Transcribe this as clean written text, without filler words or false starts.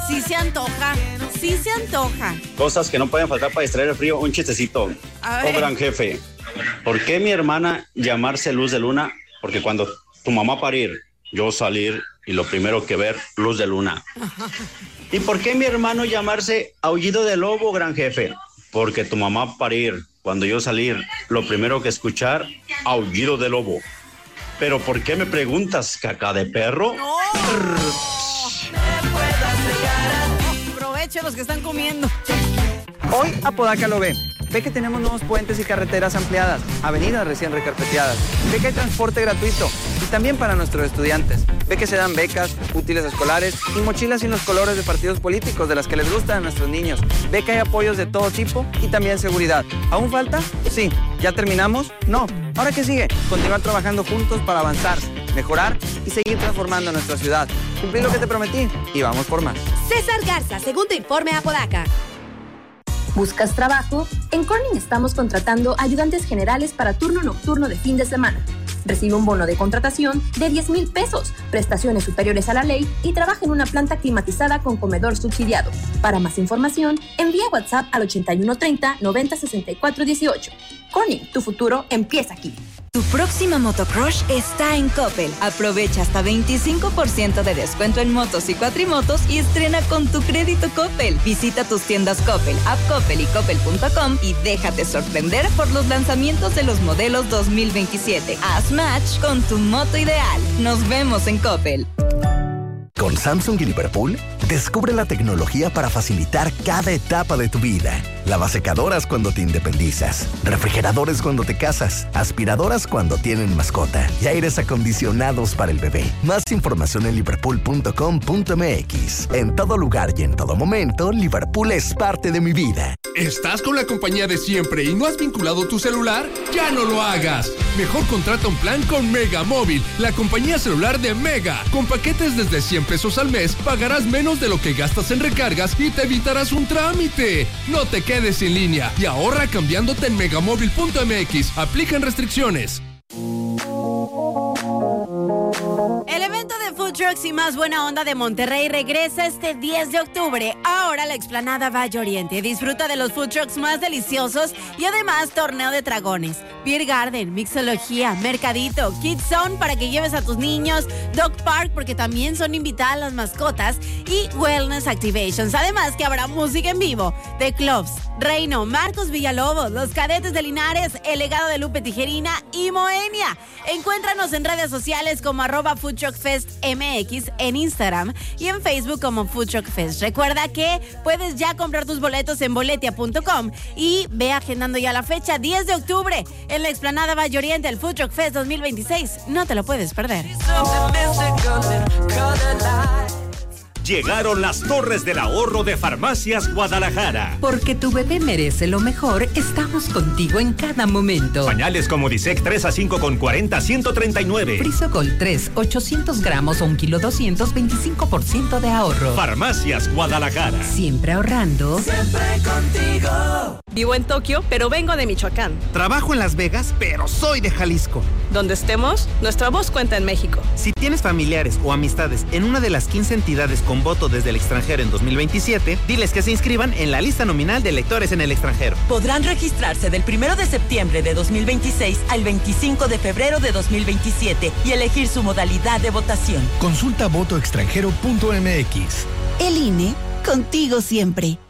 Sí se antoja, sí se antoja. Cosas que no pueden faltar para distraer el frío, un chistecito. Oh, gran jefe, ¿por qué mi hermana llamarse Luz de Luna? Porque cuando tu mamá parir, yo salir y lo primero que ver, luz de luna. ¿Y por qué mi hermano llamarse Aullido de Lobo, gran jefe? Porque tu mamá parir, cuando yo salir, lo primero que escuchar, Aullido de Lobo. ¿Pero por qué me preguntas, caca de perro? No. Aprovechen los que están comiendo. Hoy Apodaca lo ve. Ve que tenemos nuevos puentes y carreteras ampliadas, avenidas recién recarpeteadas. Ve que hay transporte gratuito y también para nuestros estudiantes. Ve que se dan becas, útiles escolares y mochilas sin los colores de partidos políticos de las que les gustan a nuestros niños. Ve que hay apoyos de todo tipo y también seguridad. ¿Aún falta? Sí. ¿Ya terminamos? No. ¿Ahora qué sigue? Continuar trabajando juntos para avanzar, mejorar y seguir transformando nuestra ciudad. Cumplir lo que te prometí y vamos por más. César Garza, segundo informe Apodaca. ¿Buscas trabajo? En Corning estamos contratando ayudantes generales para turno nocturno de fin de semana. Recibe un bono de contratación de 10,000 pesos, prestaciones superiores a la ley y trabaja en una planta climatizada con comedor subsidiado. Para más información, envía WhatsApp al 8130 90 64 18. Corning, tu futuro empieza aquí. Tu próxima motocrush está en Coppel. Aprovecha hasta 25% de descuento en motos y cuatrimotos y estrena con tu crédito Coppel. Visita tus tiendas Coppel, app Coppel y coppel.com y déjate sorprender por los lanzamientos de los modelos 2027. Haz match con tu moto ideal. Nos vemos en Coppel. Con Samsung y Liverpool, descubre la tecnología para facilitar cada etapa de tu vida. Lavasecadoras cuando te independizas, refrigeradores cuando te casas, aspiradoras cuando tienen mascota y aires acondicionados para el bebé. Más información en liverpool.com.mx. En todo lugar y en todo momento, Liverpool es parte de mi vida. ¿Estás con la compañía de siempre y no has vinculado tu celular? ¡Ya no lo hagas! Mejor contrata un plan con Mega Móvil, la compañía celular de Mega. Con paquetes desde 100 pesos al mes, pagarás menos de lo que gastas en recargas y te evitarás un trámite. No te quedes en línea y ahorra cambiándote en megamóvil.mx. Aplican restricciones. El evento de Food Trucks y más buena onda de Monterrey regresa este 10 de octubre. Ahora la explanada Valle Oriente. Disfruta de los Food Trucks más deliciosos y además torneo de dragones, Beer Garden, mixología, mercadito, Kids Zone para que lleves a tus niños, Dog Park porque también son invitadas las mascotas y Wellness Activations. Además que habrá música en vivo de Clubs, Reino, Marcos Villalobos, Los Cadetes de Linares, El Legado de Lupe Tijerina y Moenia. Encuéntranos en redes sociales como @FoodTruckFestMX en Instagram y en Facebook como Food Truck Fest. Recuerda que puedes ya comprar tus boletos en boletia.com y ve agendando ya la fecha 10 de octubre en la explanada Valle Oriente, el Food Truck Fest 2026. No te lo puedes perder. Llegaron las Torres del Ahorro de Farmacias Guadalajara. Porque tu bebé merece lo mejor, estamos contigo en cada momento. Pañales como Disec 3 a 5 con 40, 139. Frisocol 3, 800 gramos o 1 kilo 200, 25% de ahorro. Farmacias Guadalajara. Siempre ahorrando. Siempre contigo. Vivo en Tokio, pero vengo de Michoacán. Trabajo en Las Vegas, pero soy de Jalisco. Donde estemos, nuestra voz cuenta en México. Si tienes familiares o amistades en una de las 15 entidades con voto desde el extranjero en 2027, diles que se inscriban en la lista nominal de electores en el extranjero. Podrán registrarse del 1 de septiembre de 2026 al 25 de febrero de 2027 y elegir su modalidad de votación. Consulta votoextranjero.mx. El INE, contigo siempre.